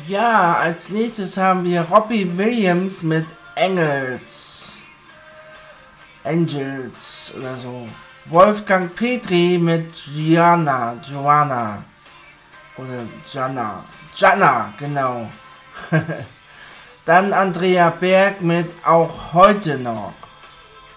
Ja, als nächstes haben wir Robbie Williams mit Angels oder so. Wolfgang Petri mit Joanna oder Jana, genau. Dann Andrea Berg mit Auch heute noch.